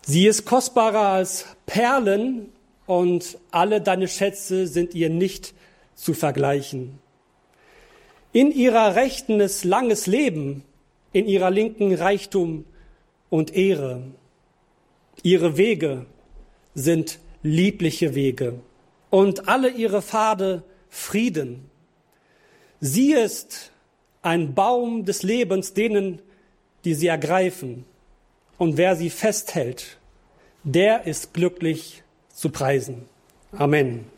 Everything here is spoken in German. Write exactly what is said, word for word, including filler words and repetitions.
Sie ist kostbarer als Perlen und alle deine Schätze sind ihr nicht zu vergleichen. In ihrer Rechten ist langes Leben, in ihrer Linken Reichtum und Ehre. Ihre Wege sind liebliche Wege und alle ihre Pfade Frieden. Sie ist ein Baum des Lebens denen, die sie ergreifen. Und wer sie festhält, der ist glücklich zu preisen. Amen.